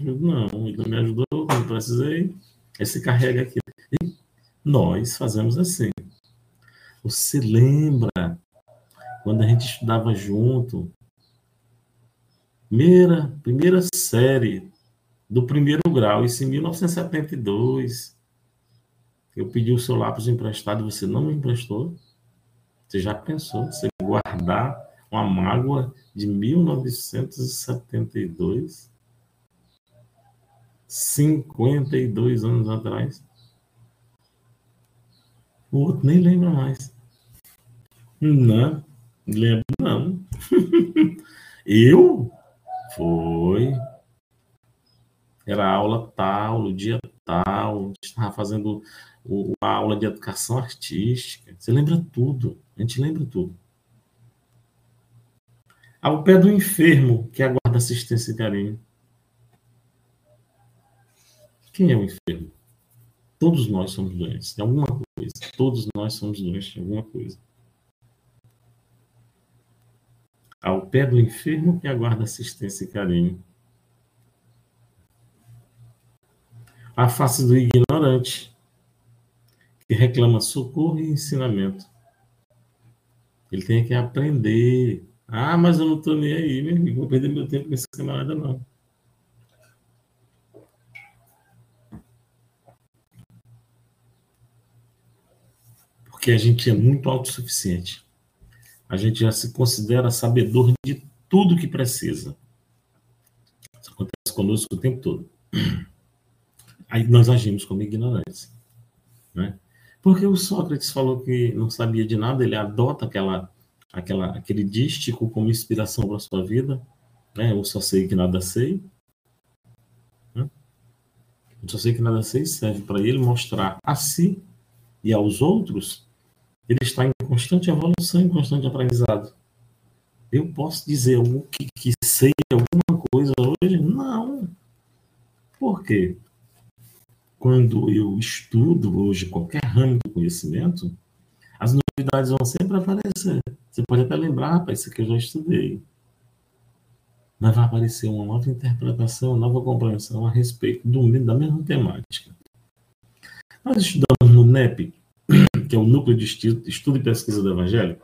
ajudo, não. Ele não me ajudou quando precisei. Aí se carrega aqui. E nós fazemos assim. Você lembra quando a gente estudava junto? Primeira série do primeiro grau, isso em 1972. Eu pedi o seu lápis emprestado e você não me emprestou? Você já pensou? Você guardar uma mágoa de 1972? 52 anos atrás? O outro nem lembra mais. Não, lembro não. Eu? Foi. Era aula tal, no dia tal, a gente estava fazendo uma aula de educação artística. Você lembra tudo, a gente lembra tudo. Ao pé do enfermo que aguarda assistência e carinho. Quem é o enfermo? Todos nós somos doentes de alguma coisa. Todos nós somos doentes de alguma coisa. Ao pé do enfermo que aguarda assistência e carinho. A face do ignorante que reclama socorro e ensinamento. Ele tem que aprender. Ah, mas eu não estou nem aí, meu amigo. Vou perder meu tempo com esse camarada, não. Porque a gente é muito autossuficiente. A gente já se considera sabedor de tudo que precisa. Isso acontece conosco o tempo todo. Aí nós agimos como ignorantes. Né? Porque o Sócrates falou que não sabia de nada, ele adota aquele dístico como inspiração para a sua vida. Né? Eu só sei que nada sei. Né? Eu só sei que nada sei serve para ele mostrar a si e aos outros. Ele está em constante evolução, em constante aprendizado. Eu posso dizer algo que sei alguma coisa hoje? Não. Por quê? Quando eu estudo hoje qualquer ramo do conhecimento, as novidades vão sempre aparecer. Você pode até lembrar, rapaz, isso aqui eu já estudei. Mas vai aparecer uma nova interpretação, uma nova compreensão a respeito da mesma temática. Nós estudamos no NEP, que é o Núcleo de Estudo e Pesquisa do Evangelho.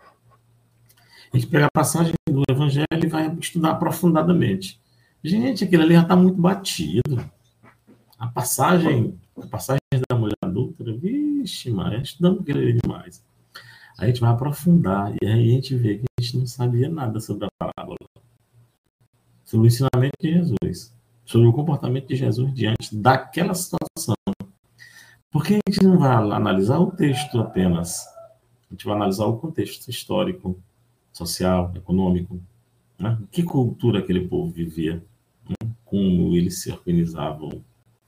A gente pega a passagem do Evangelho e vai estudar aprofundadamente. Gente, aquilo ali já está muito batido. A passagem da mulher adulta, vixe, mas estudamos aquilo ali demais. Aí a gente vai aprofundar e aí a gente vê que a gente não sabia nada sobre a parábola, sobre o ensinamento de Jesus, sobre o comportamento de Jesus diante daquela situação. Porque a gente não vai analisar o texto apenas, a gente vai analisar o contexto histórico, social, econômico, né? Que cultura aquele povo vivia, né? Como eles se organizavam.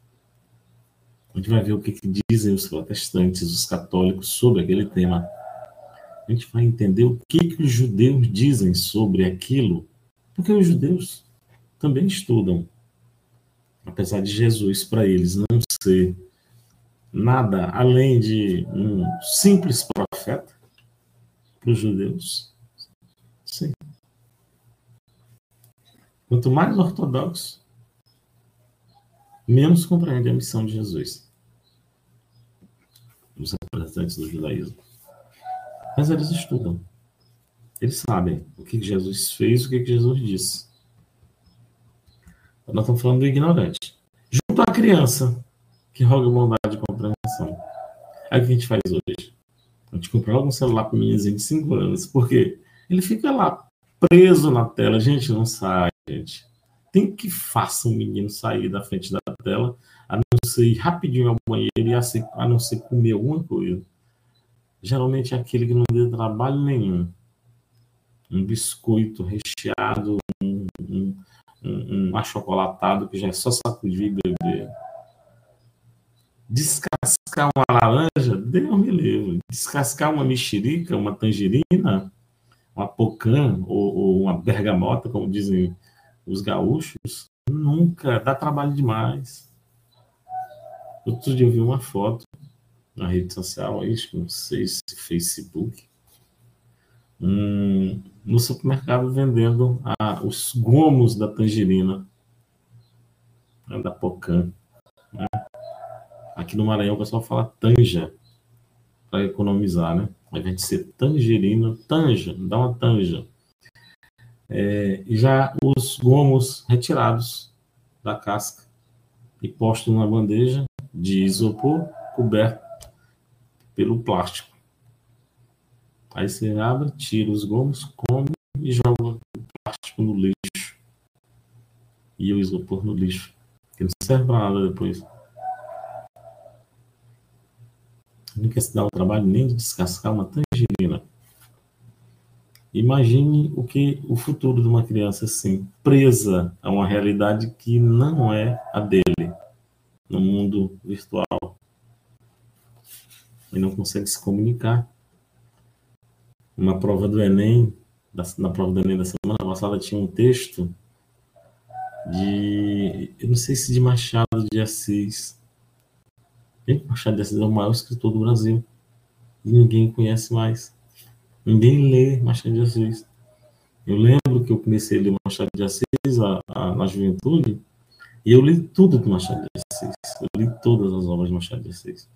A gente vai ver o que dizem os protestantes, os católicos sobre aquele tema. A gente vai entender o que os judeus dizem sobre aquilo, porque os judeus também estudam. Apesar de Jesus, para eles, não ser nada além de um simples profeta, para os judeus, sim. Quanto mais ortodoxo, menos compreende a missão de Jesus, os representantes do judaísmo. Mas eles estudam. Eles sabem o que Jesus fez, o que Jesus disse. Nós estamos falando do ignorante. Junto à criança, que roga bondade e compreensão. Aí o que a gente faz hoje? A gente compra logo um celular para o meninozinho de 5 anos. Por quê? Ele fica lá, preso na tela. Gente, não sai, gente. Tem que faça um menino sair da frente da tela, a não ser ir rapidinho ao banheiro e a não ser comer alguma coisa. Geralmente é aquele que não deu trabalho nenhum. Um biscoito recheado, um achocolatado que já é só sacudir e beber. Descascar uma laranja, Deus me livre. Descascar uma mexerica, uma tangerina, uma pocã ou uma bergamota, como dizem os gaúchos, nunca, dá trabalho demais. Outro dia eu vi uma foto na rede social, acho que não sei se Facebook, no supermercado vendendo os gomos da tangerina. né, da Pocan. Né? Aqui no Maranhão o pessoal fala tanja, para economizar, né? Ao invés de ser tangerina, tanja, dá uma tanja. E já os gomos retirados da casca e postos numa bandeja de isopor coberto pelo plástico. Aí você abre, tira os gomos, come e joga o plástico no lixo. E o isopor no lixo. Que não serve para nada depois. Não quer se dar o trabalho nem de descascar uma tangerina. Imagine o futuro de uma criança assim, presa a uma realidade que não é a dele, no mundo virtual. E não consegue se comunicar. Na prova do Enem da semana passada, tinha um texto eu não sei se de Machado de Assis. Machado de Assis é o maior escritor do Brasil. E ninguém conhece mais. Ninguém lê Machado de Assis. Eu lembro que eu comecei a ler Machado de Assis na juventude, e eu li tudo do Machado de Assis. Eu li todas as obras de Machado de Assis.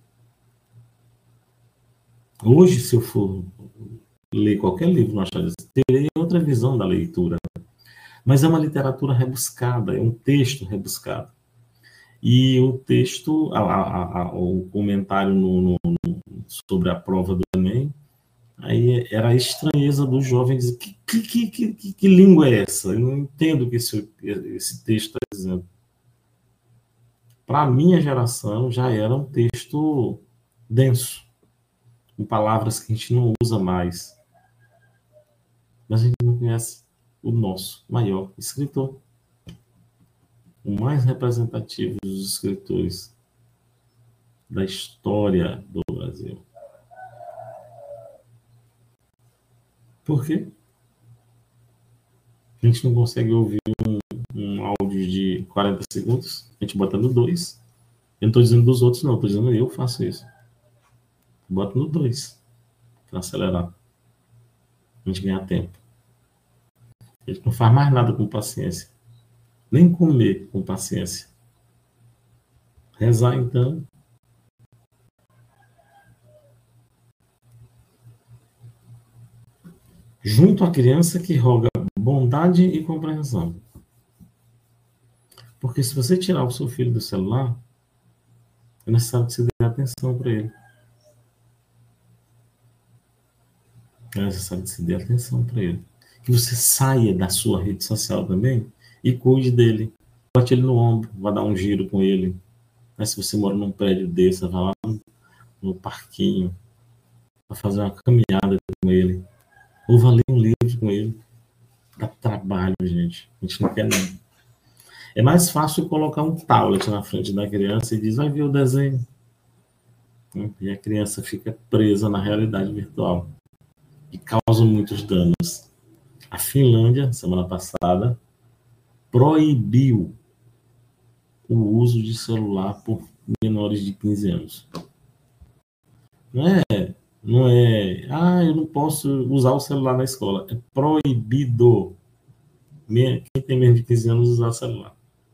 Hoje, se eu for ler qualquer livro do Machado de Assis, terei outra visão da leitura. Mas é uma literatura rebuscada, é um texto rebuscado. E o texto, o comentário sobre a prova do Enem, aí era a estranheza do jovem dizer, que língua é essa? Eu não entendo o que esse texto está dizendo. Para a minha geração, já era um texto denso, com palavras que a gente não usa mais. Mas a gente não conhece o nosso maior escritor. O mais representativo dos escritores da história do Brasil. Por quê? A gente não consegue ouvir um áudio de 40 segundos, a gente bota no 2. Eu não estou dizendo dos outros, não, estou dizendo eu faço isso. Bota no 2 para acelerar. A gente ganha tempo. A gente não faz mais nada com paciência. Nem comer com paciência. Rezar, então. Junto à criança que roga bondade e compreensão. Porque se você tirar o seu filho do celular, é necessário que você dê atenção para ele. É necessário que você dê atenção para ele. Que você saia da sua rede social também e cuide dele. Bote ele no ombro, vá dar um giro com ele. Mas se você mora num prédio desse, vá lá no parquinho, vá fazer uma caminhada com ele. Ou vá ler um livro com ele. Dá trabalho, gente. A gente não quer não. É mais fácil colocar um tablet na frente da criança e diz, vai ver o desenho. E a criança fica presa na realidade virtual. E causa muitos danos. A Finlândia, semana passada, proibiu o uso de celular por menores de 15 anos. Não é, eu não posso usar o celular na escola. É proibido. Quem tem menos de 15 anos usar celular.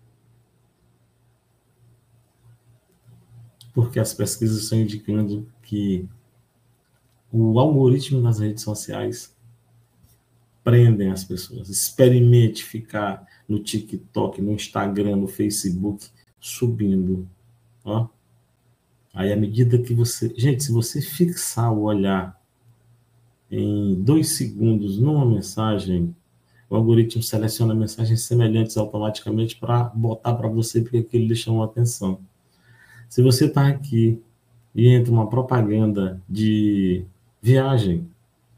Porque as pesquisas estão indicando que o algoritmo das redes sociais prendem as pessoas. Experimente ficar no TikTok, no Instagram, no Facebook, subindo. Ó. Aí, à medida que você... Gente, se você fixar o olhar em 2 segundos numa mensagem, o algoritmo seleciona mensagens semelhantes automaticamente para botar para você, porque aquilo lhe chamou a atenção. Se você está aqui e entra uma propaganda de viagem,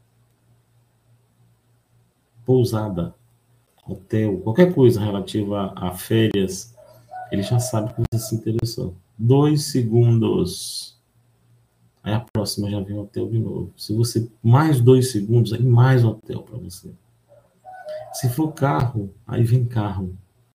pousada, hotel, qualquer coisa relativa a férias, ele já sabe que você se interessou. 2 segundos. Aí a próxima já vem hotel de novo. Se você, mais 2 segundos, aí mais hotel para você. Se for carro, aí vem carro.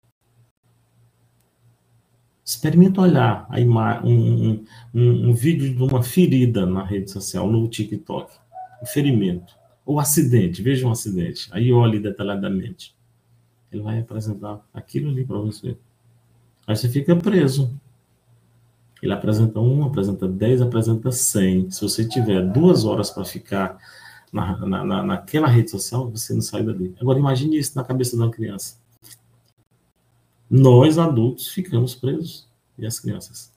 Experimenta olhar aí um vídeo de uma ferida na rede social, no TikTok. Um ferimento. Ou acidente, veja um acidente. Aí olhe detalhadamente. Ele vai apresentar aquilo ali para você. Aí você fica preso. Ele apresenta 1, apresenta 10, apresenta 100. Se você tiver 2 horas para ficar naquela rede social, você não sai dali. Agora, imagine isso na cabeça de uma criança. Nós, adultos, ficamos presos. E as crianças?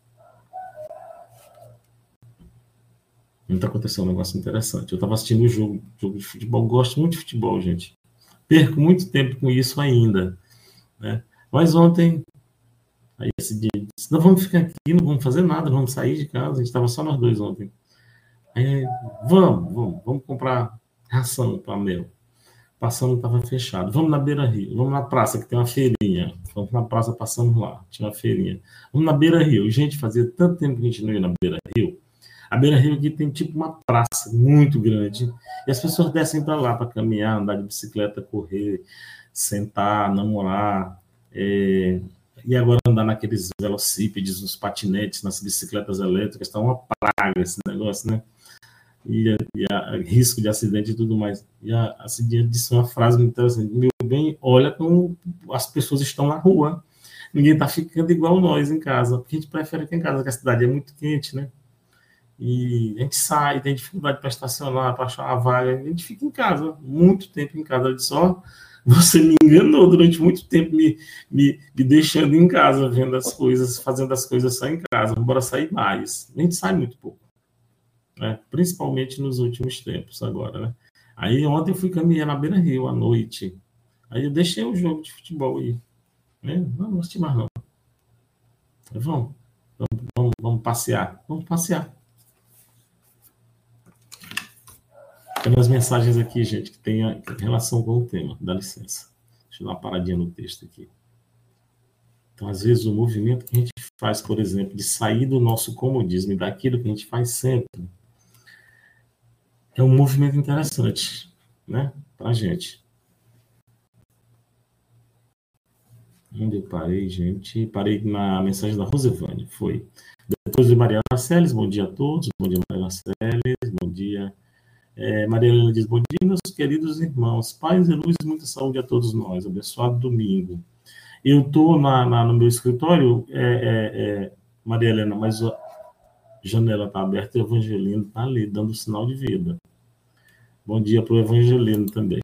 Muito aconteceu um negócio interessante. Eu estava assistindo um jogo de futebol. Gosto muito de futebol, gente. Perco muito tempo com isso ainda, né? Mas ontem, aí esse dia, disse, não vamos ficar aqui, não vamos fazer nada, não vamos sair de casa. A gente estava só nós dois ontem. Aí, vamos comprar ração para Mel. Passando, estava fechado. Vamos na Beira-Rio, vamos na praça, que tem uma feirinha. Vamos na praça, passamos lá, tinha uma feirinha. Vamos na Beira-Rio. Gente, fazia tanto tempo que a gente não ia na Beira-Rio. A Beira-Rio aqui tem tipo uma praça muito grande. E as pessoas descem para lá para caminhar, andar de bicicleta, correr, sentar, namorar. E agora andar naqueles velocípedes, nos patinetes, nas bicicletas elétricas. Está uma praga esse negócio, né? E risco de acidente e tudo mais. E a Cidinha disse uma frase muito interessante: meu bem, olha como as pessoas estão na rua. Ninguém está ficando igual nós em casa, porque a gente prefere ficar em casa, porque a cidade é muito quente, né? E a gente sai, tem dificuldade para estacionar, para achar uma vaga, a gente fica em casa, muito tempo em casa. Eu disse, ó, você me enganou durante muito tempo, me deixando em casa, vendo as coisas, fazendo as coisas só em casa. Bora sair mais. A gente sai muito pouco, né? Principalmente nos últimos tempos agora, né? Aí ontem eu fui caminhar na Beira-Rio à noite. Aí eu deixei o jogo de futebol aí, né? Não assisti mais não. Vamos passear. Vamos passear. Tem umas mensagens aqui, gente, que tem relação com o tema. Dá licença. Deixa eu dar uma paradinha no texto aqui. Então, às vezes, o movimento que a gente faz, por exemplo, de sair do nosso comodismo e daquilo que a gente faz sempre, é um movimento interessante, né? Pra gente. Onde eu parei, gente? Parei na mensagem da Rosevane. Foi. Depois de Mariana Celes, bom dia a todos. Bom dia, Mariana Celes. Bom dia. Maria Helena diz, bom dia, meus queridos irmãos. Paz e luz e muita saúde a todos nós. Abençoado domingo. Eu estou no meu escritório, Maria Helena, mas a janela está aberta e o Evangelino está ali, dando sinal de vida. Bom dia para o Evangelino também.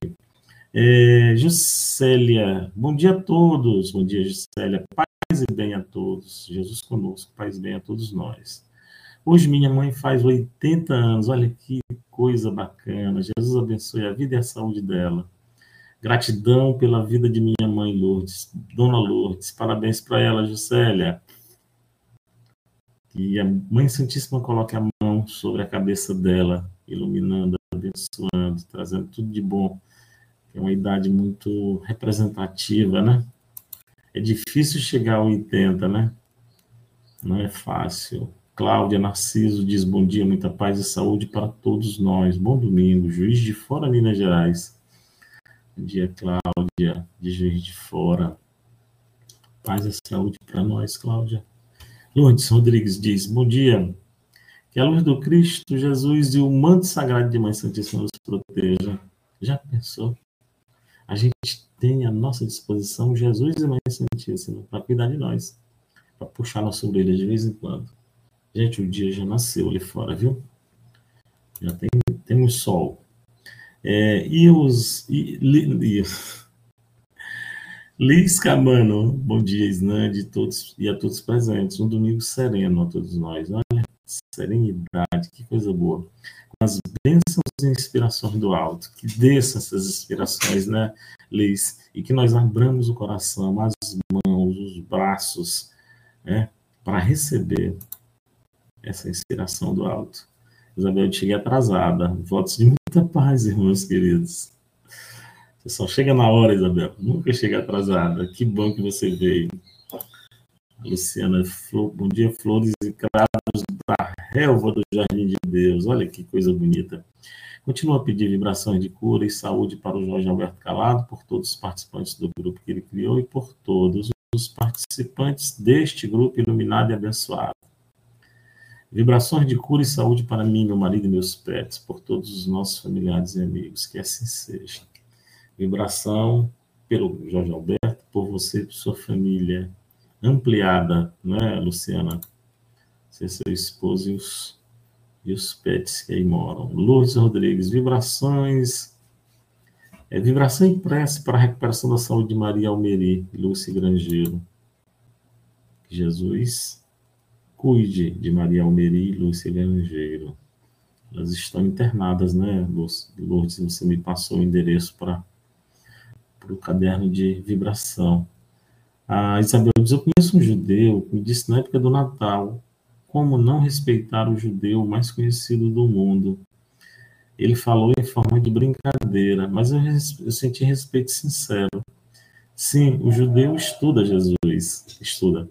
Juscelia, bom dia a todos. Bom dia, Juscelia. Paz e bem a todos. Jesus conosco, paz e bem a todos nós. Hoje minha mãe faz 80 anos. Olha que coisa bacana. Jesus abençoe a vida e a saúde dela. Gratidão pela vida de minha mãe Lourdes, Dona Lourdes. Parabéns para ela, Juscelia. Que a Mãe Santíssima coloque a mão sobre a cabeça dela, iluminando, abençoando, trazendo tudo de bom. É uma idade muito representativa, né? É difícil chegar a 80, né? Não é fácil. Cláudia Narciso diz, bom dia, muita paz e saúde para todos nós. Bom domingo, Juiz de Fora, Minas Gerais. Bom dia, Cláudia, de Juiz de Fora. Paz e saúde para nós, Cláudia. Lourdes Rodrigues diz, bom dia. Que a luz do Cristo Jesus e o manto sagrado de Mãe Santíssima nos proteja. Já pensou? A gente tem à nossa disposição Jesus e Mãe Santíssima para cuidar de nós, para puxar nossa orelha de vez em quando. Gente, o dia já nasceu ali fora, viu? Já tem um sol. Liz Camano, bom dia, Isnande, todos e a todos presentes. Um domingo sereno a todos nós. Olha, serenidade, que coisa boa. Com as bênçãos e inspirações do alto. Que desçam essas inspirações, né, Liz? E que nós abramos o coração, as mãos, os braços, né, para receber essa inspiração do alto. Isabel, eu cheguei atrasada. Votos de muita paz, irmãos queridos. Você só chega na hora, Isabel. Nunca chega atrasada. Que bom que você veio. Luciana, bom dia, flores e cravos da relva do Jardim de Deus. Olha que coisa bonita. Continua a pedir vibrações de cura e saúde para o Jorge Alberto Calado, por todos os participantes do grupo que ele criou e por todos os participantes deste grupo iluminado e abençoado. Vibrações de cura e saúde para mim, meu marido e meus pets, por todos os nossos familiares e amigos. Que assim seja. Vibração pelo Jorge Alberto, por você e por sua família. ampliada, né, Luciana? Você, seu esposo e os pets que aí moram. Lourdes Rodrigues, vibrações. Vibração e prece para a recuperação da saúde de Maria Almeri, Lúcia Grangeiro. Que Jesus cuide de Maria Almeri e Lúcia Grangeiro. Elas estão internadas, né, Lourdes? Você me passou o endereço para o caderno de vibração. A Isabel diz: eu conheço um judeu que me disse na época do Natal como não respeitar o judeu mais conhecido do mundo. Ele falou em forma de brincadeira, mas eu senti respeito sincero. Sim, o judeu estuda Jesus, estuda.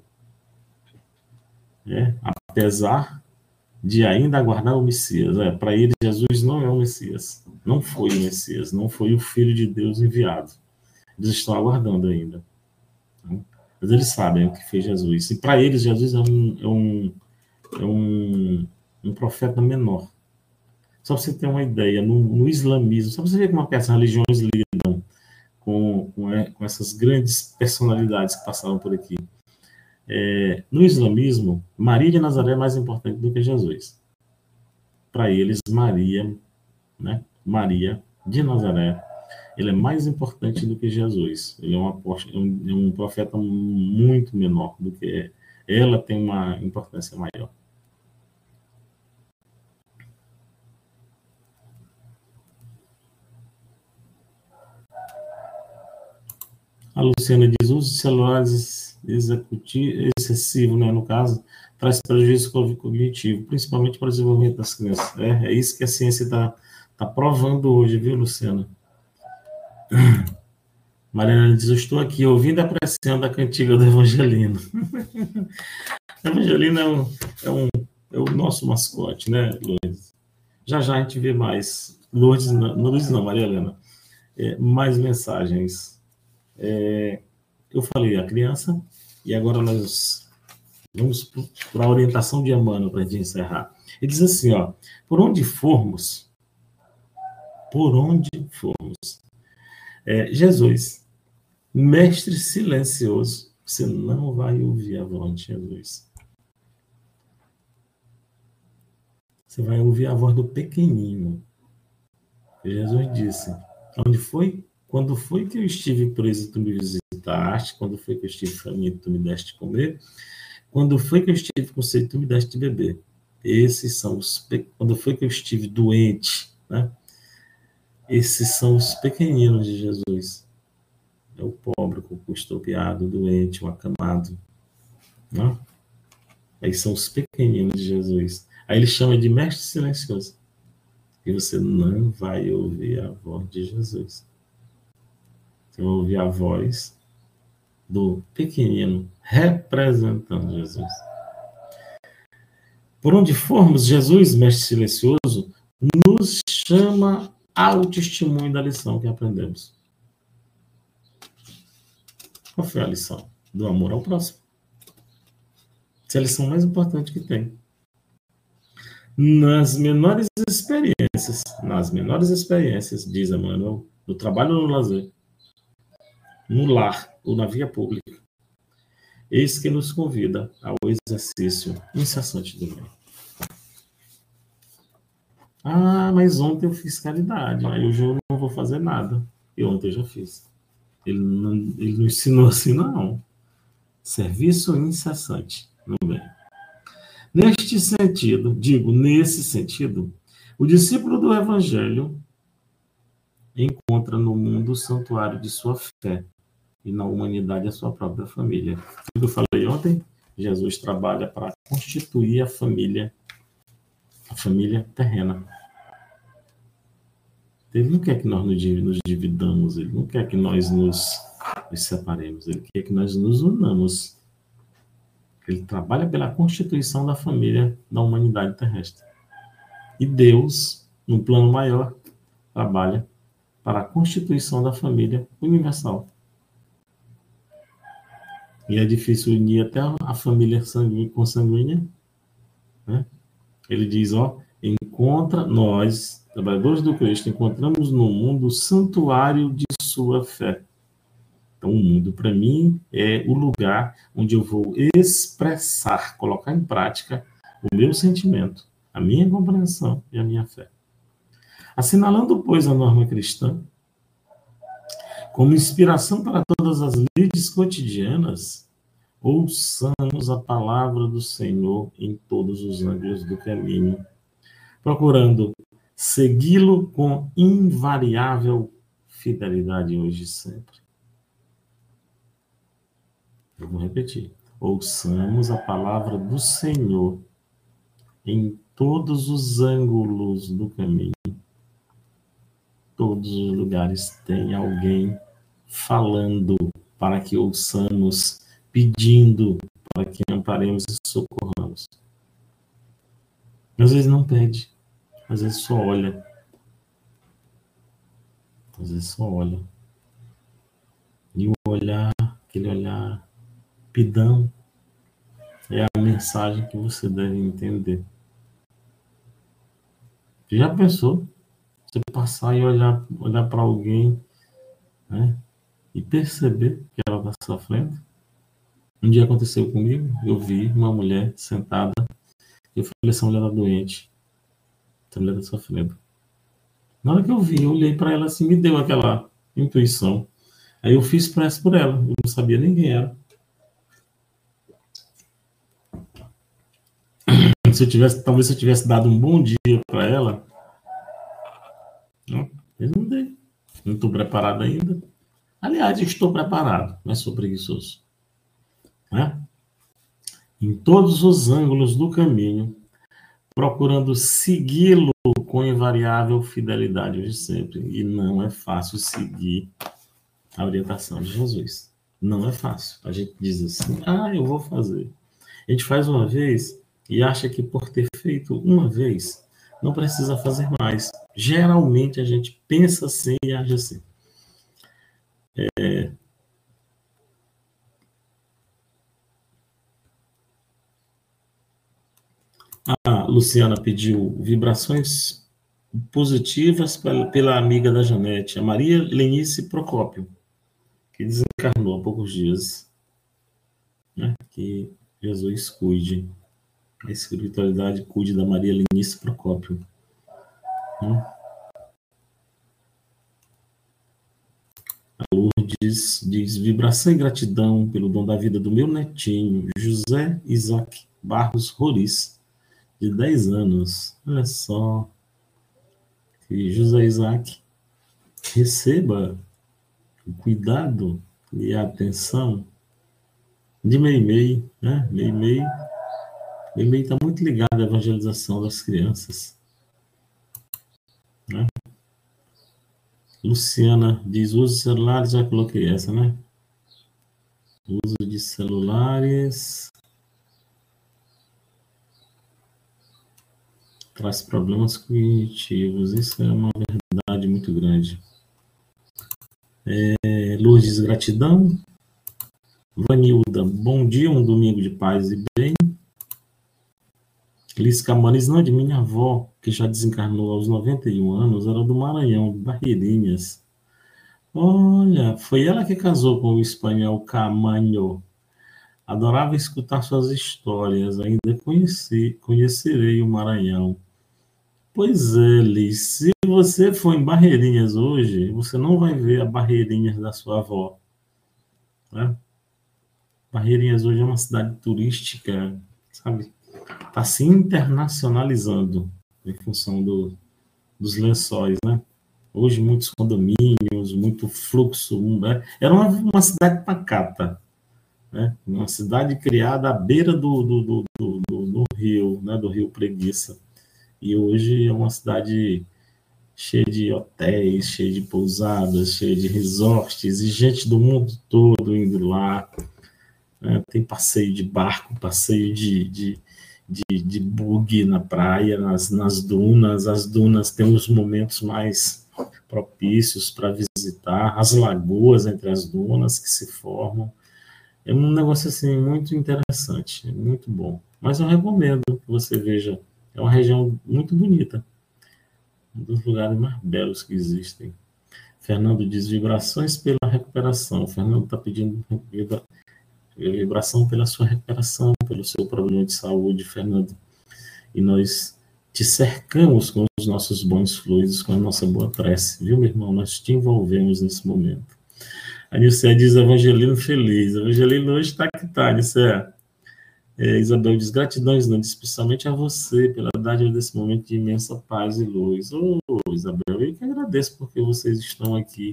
Apesar de ainda aguardar o Messias. Para ele, Jesus não é o Messias. Não foi o Messias, não foi o Filho de Deus enviado. Eles estão aguardando ainda. Mas eles sabem o que fez Jesus. E para eles, Jesus é um profeta menor. Só para você ter uma ideia, no islamismo, só para você ver como as religiões lidam com essas grandes personalidades que passaram por aqui. No islamismo, Maria de Nazaré é mais importante do que Jesus. Para eles, Maria, né? Maria de Nazaré, ele é mais importante do que Jesus. Ele é um profeta muito menor do que ela, tem uma importância maior. A Luciana diz: uso de celulares excessivo, né, no caso, traz prejuízo cognitivo, principalmente para o desenvolvimento das crianças. É isso que a ciência está provando hoje, viu, Luciana? Mariana diz: eu estou aqui ouvindo a pressão da cantiga do Evangelino. Evangelino é o nosso mascote, né, Lourdes? Já a gente vê mais. Lourdes não, Maria Helena. Mais mensagens. Eu falei a criança, e agora nós vamos para a orientação de Emmanuel para a gente encerrar. Ele diz assim, por onde formos, Jesus, mestre silencioso, você não vai ouvir a voz de Jesus. Você vai ouvir a voz do pequenino. Jesus disse: onde foi? Quando foi que eu estive preso, tu me visitaste? Quando foi que eu estive faminto, tu me deste de comer? Quando foi que eu estive com sede, tu me deste de beber? Esses são quando foi que eu estive doente, né? Esses são os pequeninos de Jesus. É o pobre, o estropiado, o doente, o acamado, né? Aí são os pequeninos de Jesus. Aí ele chama de mestre silencioso. E você não vai ouvir a voz de Jesus. Você vai ouvir a voz do pequenino representando Jesus. Por onde formos, Jesus, mestre silencioso, nos chama ao testemunho da lição que aprendemos. Qual foi a lição? Do amor ao próximo. Essa é a lição mais importante que tem. Nas menores experiências, diz Emmanuel, no trabalho ou no lazer, no lar ou na via pública, eis que nos convida ao exercício incessante do bem. Mas ontem eu fiz caridade, aí hoje eu não vou fazer nada. E ontem eu já fiz. Ele não ensinou assim, não. Serviço incessante no bem. Nesse sentido, o discípulo do Evangelho encontra no mundo o santuário de sua fé e na humanidade a sua própria família. Como eu falei ontem, Jesus trabalha para constituir a família terrena. Ele não quer que nós nos dividamos, ele não quer que nós nos separemos, ele quer que nós nos unamos. Ele trabalha pela constituição da família da humanidade terrestre. E Deus, no plano maior, trabalha para a constituição da família universal. E é difícil unir até a família consanguínea, né? Ele diz, nós, trabalhadores do Cristo, encontramos no mundo o santuário de sua fé. Então, o mundo, para mim, é o lugar onde eu vou expressar, colocar em prática o meu sentimento, a minha compreensão e a minha fé. Assinalando, pois, a norma cristã como inspiração para todas as lides cotidianas, ouçamos a palavra do Senhor em todos os ângulos do caminho, procurando segui-lo com invariável fidelidade hoje e sempre. Eu vou repetir. Ouçamos a palavra do Senhor em todos os ângulos do caminho. Todos os lugares tem alguém falando para que ouçamos, pedindo para que amparemos e socorramos. Às vezes não pede, às vezes só olha. Às vezes só olha. E o olhar, aquele olhar pidão, é a mensagem que você deve entender. Já pensou? Você passar e olhar para alguém, né, e perceber que ela está sofrendo? Um dia aconteceu comigo, eu vi uma mulher sentada, eu falei, essa mulher está doente, essa mulher está sofrendo. Na hora que eu vi, eu olhei para ela assim, me deu aquela intuição. Aí eu fiz prece por ela, eu não sabia nem quem era. Talvez se eu tivesse dado um bom dia para ela, não, eu não dei. Não estou preparado ainda. Aliás, estou preparado, mas sou preguiçoso. Né? Em todos os ângulos do caminho, procurando segui-lo com invariável fidelidade hoje e sempre. E não é fácil seguir a orientação de Jesus. Não é fácil. A gente diz assim, eu vou fazer. A gente faz uma vez e acha que por ter feito uma vez, não precisa fazer mais. Geralmente a gente pensa assim e age assim. A Luciana pediu vibrações positivas pela amiga da Janete, a Maria Lenice Procópio, que desencarnou há poucos dias. Né? Que Jesus cuide, a espiritualidade cuide da Maria Lenice Procópio. Né? A Lourdes diz, vibração e gratidão pelo dom da vida do meu netinho, José Isaac Barros Roriz, de 10 anos. Olha só, que José Isaac receba o cuidado e a atenção de Meimei, né? Meimei está muito ligado à evangelização das crianças. Né? Luciana diz, uso de celulares, já coloquei essa, né? Uso de celulares traz problemas cognitivos. Isso é uma verdade muito grande. Lourdes, gratidão. Vanilda, bom dia, um domingo de paz e bem. Liz Camanes, não, de minha avó, que já desencarnou aos 91 anos, era do Maranhão, de Barreirinhas. Olha, foi ela que casou com o espanhol Camanho. Adorava escutar suas histórias, ainda conhecerei o Maranhão. Pois é, Liz, se você for em Barreirinhas hoje, você não vai ver a Barreirinhas da sua avó. Né? Barreirinhas hoje é uma cidade turística, sabe? Está se internacionalizando em função dos lençóis, né? Hoje muitos condomínios, muito fluxo. Era uma cidade pacata, né? Uma cidade criada à beira do rio, né? Do rio Preguiça. E hoje é uma cidade cheia de hotéis, cheia de pousadas, cheia de resorts, e gente do mundo todo indo lá. Né? Tem passeio de barco, passeio de buggy na praia, nas dunas. As dunas têm os momentos mais propícios para visitar, as lagoas entre as dunas que se formam. É um negócio assim muito interessante, é muito bom. Mas eu recomendo que você veja, é uma região muito bonita, um dos lugares mais belos que existem. Fernando diz vibrações pela recuperação. O Fernando está pedindo vibração pela sua recuperação, pelo seu problema de saúde, Fernando. E nós te cercamos com os nossos bons fluidos, com a nossa boa prece, viu, meu irmão? Nós te envolvemos nesse momento. A Nilce diz Evangelino feliz. Evangelino hoje está que está, Nilce. Isabel diz gratidão, Islândia, especialmente a você pela dádiva desse momento de imensa paz e luz. Isabel, eu que agradeço porque vocês estão aqui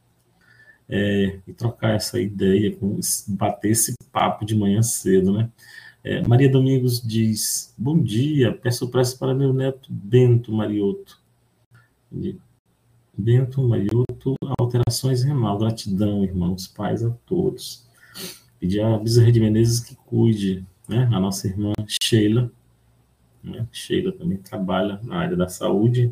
e trocar essa ideia, bater esse papo de manhã cedo, né? Maria Domingos diz, bom dia, peço prece para meu neto Bento Marioto. Bento Marioto, alterações renal, gratidão, irmãos, paz a todos. Pedir a Bezerra de Menezes que cuide, né? A nossa irmã Sheila, né? Sheila também trabalha na área da saúde,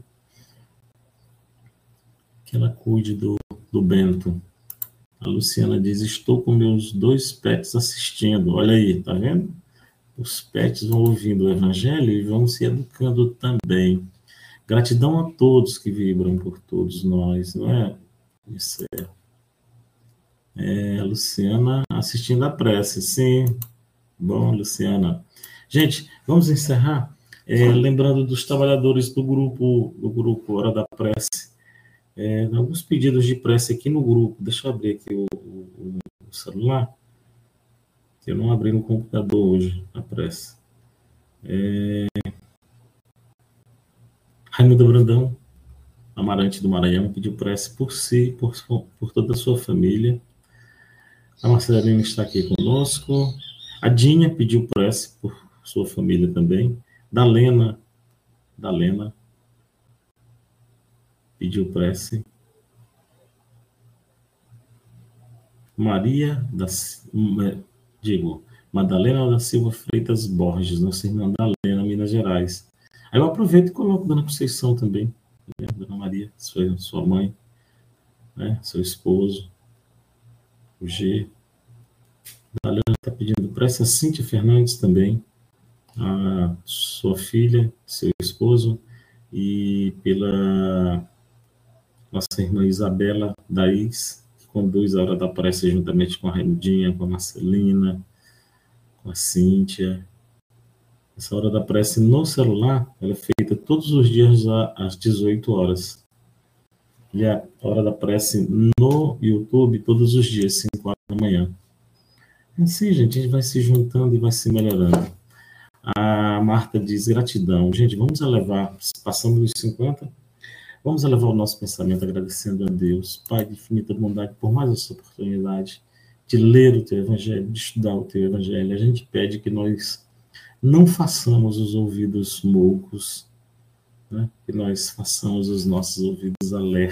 que ela cuide do Bento. A Luciana diz, estou com meus 2 pets assistindo, olha aí, tá vendo? Os pets vão ouvindo o Evangelho e vão se educando também. Gratidão a todos que vibram por todos nós, não é? Isso a Luciana assistindo a prece, sim. Bom, Luciana. Gente, vamos encerrar lembrando dos trabalhadores do grupo Hora da Prece. Alguns pedidos de prece aqui no grupo. Deixa eu abrir aqui o celular. Eu não abri no computador hoje a prece. Raimundo Brandão, Amarante do Maranhão, pediu prece por si, por toda a sua família. A Marcelina está aqui conosco. A Dinha pediu prece por sua família também. Dalena pediu prece. Madalena da Silva Freitas Borges, nossa irmã Dalena, Minas Gerais. Aí eu aproveito e coloco Dona Conceição também, né? Dona Maria, sua mãe, né? Seu esposo, o G. Dalena está pedindo prece, a Cíntia Fernandes também, a sua filha, seu esposo, e pela nossa irmã Isabela Daís, que conduz a Hora da Prece juntamente com a Raimundinha, com a Marcelina, com a Cíntia. Essa Hora da Prece no celular, ela é feita todos os dias às 18 horas. E a Hora da Prece no YouTube, todos os dias, 5 horas da manhã. Assim, gente, a gente vai se juntando e vai se melhorando. A Marta diz gratidão. Gente, vamos elevar, passando dos 50, vamos elevar o nosso pensamento agradecendo a Deus, Pai de infinita bondade, por mais essa oportunidade de ler o Teu Evangelho, de estudar o Teu Evangelho. A gente pede que nós não façamos os ouvidos moucos, né? Que nós façamos os nossos ouvidos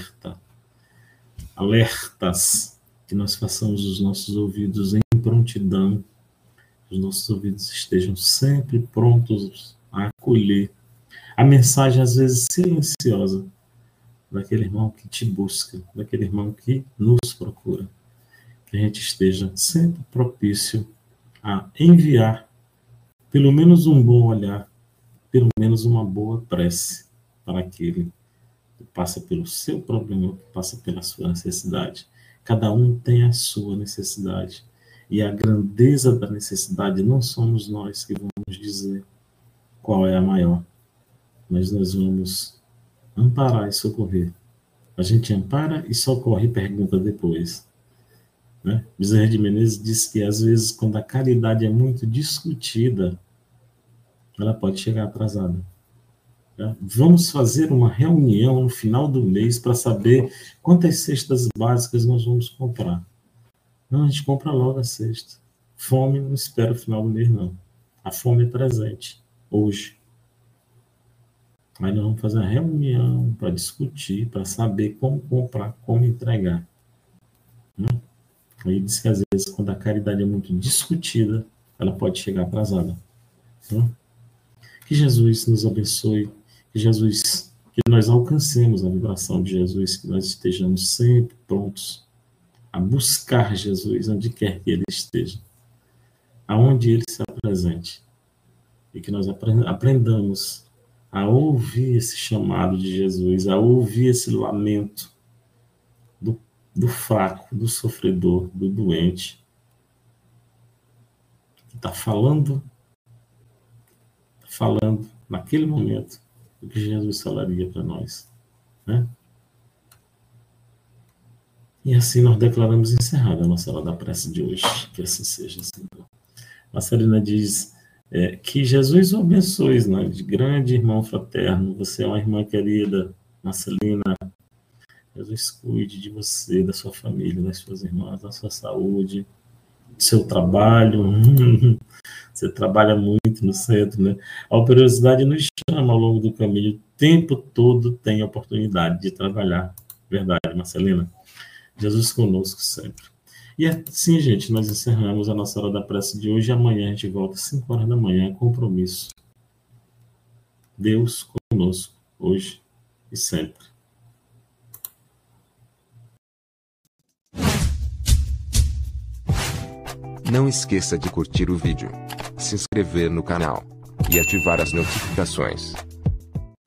alertas, que nós façamos os nossos ouvidos em prontidão, que os nossos ouvidos estejam sempre prontos a acolher a mensagem, às vezes silenciosa, daquele irmão que te busca, daquele irmão que nos procura. Que a gente esteja sempre propício a enviar pelo menos um bom olhar, pelo menos uma boa prece para aquele que passa pelo seu problema, que passa pela sua necessidade. Cada um tem a sua necessidade. E a grandeza da necessidade não somos nós que vamos dizer qual é a maior, mas nós vamos amparar e socorrer. A gente ampara e socorre e pergunta depois. Né? Bezerra de Menezes diz que, às vezes, quando a caridade é muito discutida, ela pode chegar atrasada. Né? Vamos fazer uma reunião no final do mês para saber quantas cestas básicas nós vamos comprar. Não, a gente compra logo a cesta. Fome não espera o final do mês, não. A fome é presente, hoje. Aí nós vamos fazer uma reunião para discutir, para saber como comprar, como entregar. Né? Aí diz que, às vezes, quando a caridade é muito discutida, ela pode chegar atrasada. Né? Que Jesus nos abençoe, que nós alcancemos a vibração de Jesus, que nós estejamos sempre prontos a buscar Jesus onde quer que Ele esteja, aonde Ele se apresente, e que nós aprendamos a ouvir esse chamado de Jesus, a ouvir esse lamento, do fraco, do sofredor, do doente, que está falando naquele momento o que Jesus falaria para nós, né? E assim nós declaramos encerrada a nossa hora da prece de hoje. Que assim seja, Senhor. Marcelina diz que Jesus o abençoe, né? De grande irmão fraterno. Você é uma irmã querida, Marcelina. Jesus cuide de você, da sua família, das suas irmãs, da sua saúde, do seu trabalho. Você trabalha muito no centro, né? A operosidade nos chama ao longo do caminho. O tempo todo tem oportunidade de trabalhar. Verdade, Marcelina. Jesus conosco sempre. E assim, gente, nós encerramos a nossa hora da prece de hoje. Amanhã a gente volta às 5 horas da manhã. Compromisso. Deus conosco, hoje e sempre. Não esqueça de curtir o vídeo, se inscrever no canal e ativar as notificações.